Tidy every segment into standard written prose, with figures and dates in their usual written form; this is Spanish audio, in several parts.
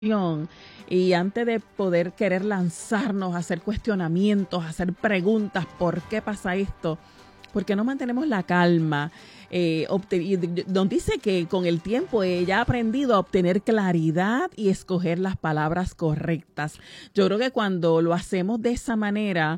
y antes de poder querer lanzarnos a hacer cuestionamientos, a hacer preguntas, ¿por qué pasa esto? ¿Por qué no mantenemos la calma? Nos dice que con el tiempo ella ha aprendido a obtener claridad y escoger las palabras correctas. Yo creo que cuando lo hacemos de esa manera,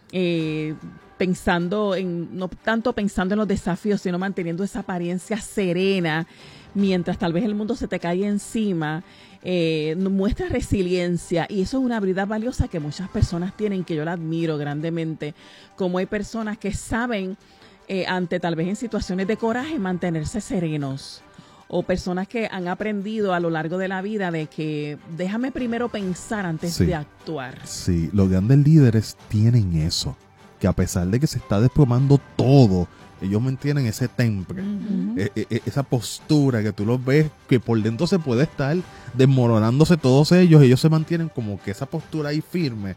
no tanto pensando en los desafíos, sino manteniendo esa apariencia serena, mientras tal vez el mundo se te cae encima, muestra resiliencia, y eso es una habilidad valiosa que muchas personas tienen, que yo la admiro grandemente, como hay personas que saben, ante tal vez en situaciones de coraje, mantenerse serenos, o personas que han aprendido a lo largo de la vida de que déjame primero pensar antes de actuar. Sí, los grandes líderes tienen eso, que a pesar de que se está desplomando todo, ellos mantienen ese temple, esa postura que tú los ves, que por dentro se puede estar desmoronándose todos ellos se mantienen como que esa postura ahí firme,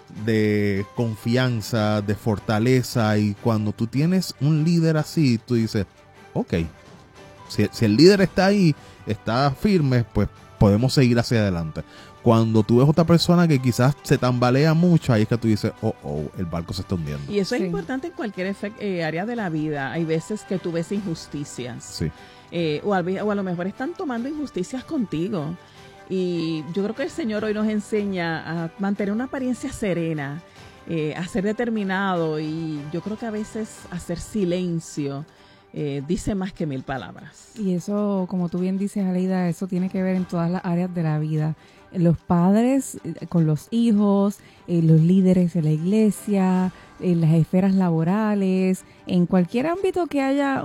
de confianza, de fortaleza. Y cuando tú tienes un líder así, tú dices, ok, si el líder está ahí, está firme, pues podemos seguir hacia adelante. Cuando tú ves otra persona que quizás se tambalea mucho, ahí es que tú dices, el barco se está hundiendo. Y eso es importante en cualquier área de la vida. Hay veces que tú ves injusticias. Sí. O a lo mejor están tomando injusticias contigo. Y yo creo que el Señor hoy nos enseña a mantener una apariencia serena, a ser determinado, y yo creo que a veces hacer silencio dice más que 1000 palabras. Y eso, como tú bien dices, Aleida, eso tiene que ver en todas las áreas de la vida. Los padres con los hijos, los líderes de la iglesia, en las esferas laborales, en cualquier ámbito que haya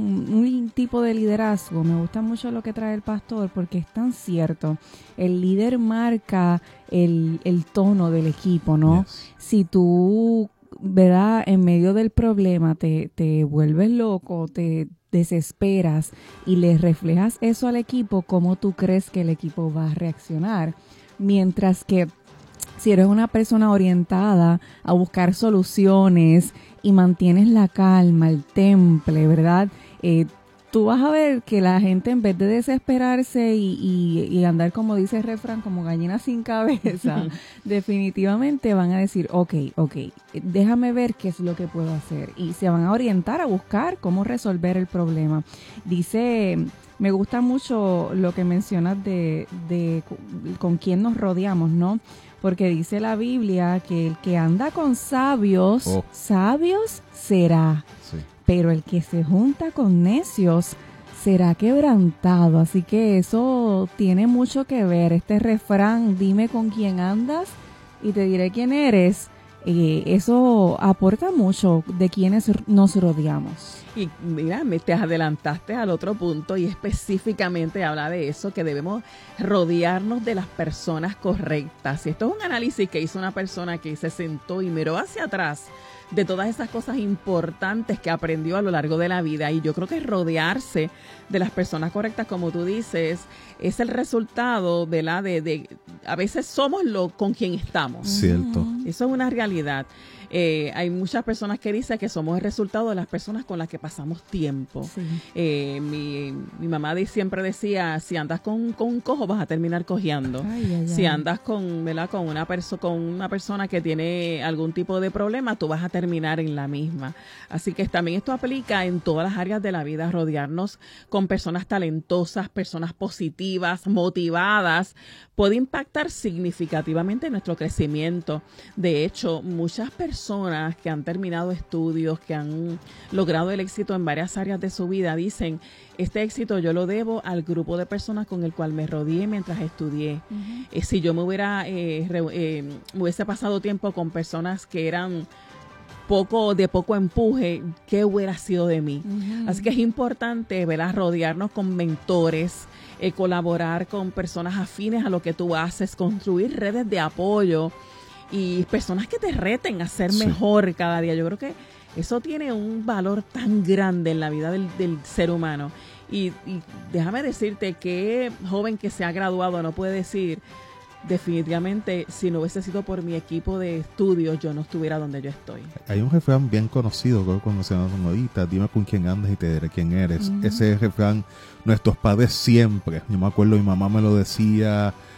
un tipo de liderazgo. Me gusta mucho lo que trae el pastor, porque es tan cierto. El líder marca el tono del equipo, ¿no? Yes. Si tú, ¿verdad?, en medio del problema te vuelves loco, te desesperas y le reflejas eso al equipo, ¿cómo tú crees que el equipo va a reaccionar? Mientras que si eres una persona orientada a buscar soluciones y mantienes la calma, el temple, ¿verdad? Tú vas a ver que la gente, en vez de desesperarse y andar, como dice el refrán, como gallina sin cabeza, definitivamente van a decir, ok, déjame ver qué es lo que puedo hacer. Y se van a orientar a buscar cómo resolver el problema. Dice, me gusta mucho lo que mencionas de con quién nos rodeamos, ¿no? Porque dice la Biblia que el que anda con sabios, sabios será. Sí. Pero el que se junta con necios será quebrantado. Así que eso tiene mucho que ver. Este refrán, dime con quién andas y te diré quién eres, eso aporta mucho de quienes nos rodeamos. Y mira, te adelantaste al otro punto, y específicamente habla de eso, que debemos rodearnos de las personas correctas. Y esto es un análisis que hizo una persona que se sentó y miró hacia atrás de todas esas cosas importantes que aprendió a lo largo de la vida. Y yo creo que rodearse de las personas correctas, como tú dices, es el resultado de a veces somos con quien estamos. Cierto. Eso es una realidad. Hay muchas personas que dicen que somos el resultado de las personas con las que pasamos tiempo. Sí. Mi mamá siempre decía, si andas con un cojo vas a terminar cojeando. Si andas con una persona que tiene algún tipo de problema, tú vas a terminar en la misma. Así que también esto aplica en todas las áreas de la vida, rodearnos con personas talentosas, personas positivas, motivadas, puede impactar significativamente nuestro crecimiento. De hecho, muchas personas que han terminado estudios, que han logrado el éxito en varias áreas de su vida, dicen, este éxito yo lo debo al grupo de personas con el cual me rodeé mientras estudié. Si yo me hubiese pasado tiempo con personas que eran de poco empuje, ¿qué hubiera sido de mí? Así que es importante, ¿verdad?, rodearnos con mentores, colaborar con personas afines a lo que tú haces, construir redes de apoyo y personas que te reten a ser mejor cada día. Yo creo que eso tiene un valor tan grande en la vida del ser humano. Y déjame decirte que joven que se ha graduado no puede decir, definitivamente, si no hubiese sido por mi equipo de estudios, yo no estuviera donde yo estoy. Hay un refrán bien conocido, creo que mencionaron ahorita, dime con quién andas y te diré quién eres. Ese refrán, nuestros padres siempre, yo me acuerdo, mi mamá me lo decía